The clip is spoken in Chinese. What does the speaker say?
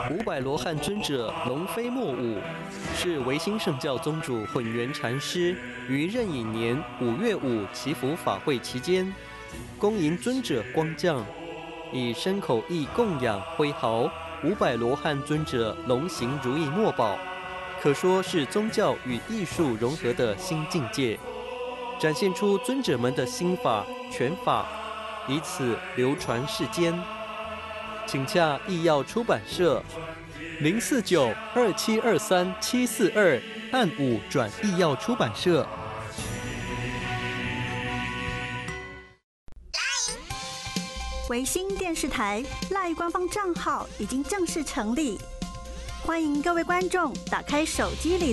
五百罗汉尊者龙飞莫舞，是维新圣教宗主混元禅师于壬寅年5月5祈福法会期间，恭迎尊者光降，以身口意供养挥毫五百罗汉尊者龙行如意墨宝，可说是宗教与艺术融合的新境界，展现出尊者们的心法拳法，以此流传世间。请洽艺耀出版社049-2723-742按5转艺耀出版社。 维新电视台 LINE 官方账号已经正式成立，欢迎各位观众打开手机里